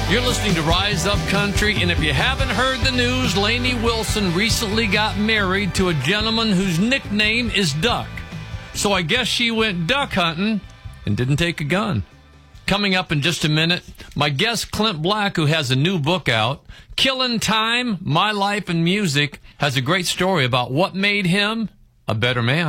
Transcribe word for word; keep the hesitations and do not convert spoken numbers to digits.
You're listening to Rise Up Country, and if you haven't heard the news, Lainey Wilson recently got married to a gentleman whose nickname is Duck. So I guess she went duck hunting and didn't take a gun. Coming up in just a minute, my guest Clint Black, who has a new book out, Killing Time, My Life and Music, has a great story about what made him a better man.